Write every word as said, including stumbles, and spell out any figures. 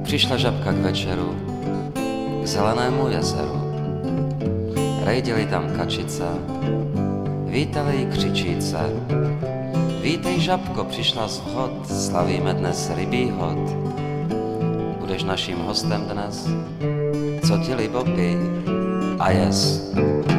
přišla žabka k večeru, k zelenému jezeru. Rejdili tam kačice, vítali ji křičíce. Vítej žabko, přišla z vhod, slavíme dnes rybí hod. Budeš naším hostem dnes, co ti libo pij a jes.